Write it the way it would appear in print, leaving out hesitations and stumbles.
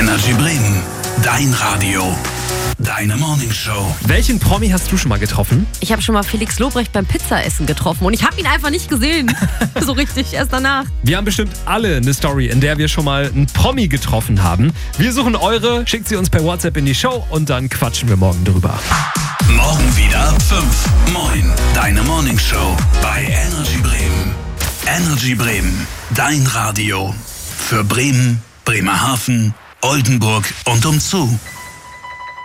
Energy Bremen, dein Radio, deine Morningshow. Welchen Promi hast du schon mal getroffen? Ich habe schon mal Felix Lobrecht beim Pizzaessen getroffen und ich habe ihn einfach nicht gesehen. So richtig, erst danach. Wir haben bestimmt alle eine Story, in der wir schon mal einen Promi getroffen haben. Wir suchen eure, schickt sie uns per WhatsApp in die Show und dann quatschen wir morgen drüber. Morgen wieder ab 5. Moin, deine Morningshow bei Energy Bremen. Energy Bremen, dein Radio. Für Bremen, Bremerhaven, Oldenburg und umzu.